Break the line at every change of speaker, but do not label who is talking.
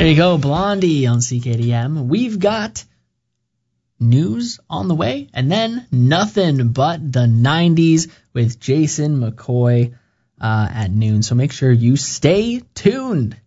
There you go, Blondie on CKDM. We've got news on the way, and then nothing but the 90s with Jason McCoy at noon. So make sure you stay tuned.